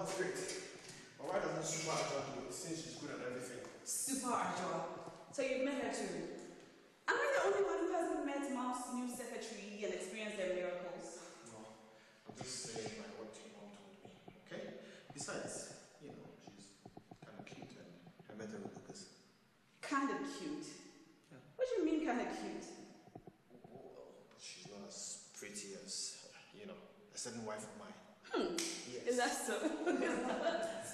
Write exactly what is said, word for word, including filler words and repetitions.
that's great. But why doesn't Super Ajua do it since she's good at everything? Super Ajua? So you've met her too? Am I the only one who hasn't met Mom's new secretary and experienced their miracles? No, I'm just saying like what your mom told me, okay? Besides, you know, she's kind of cute and I met her with Lucas. Kind of cute? Yeah. What do you mean kind of cute? Well, she's not as pretty as, you know, a certain wife of mine. Hmm. Yes. Is that so?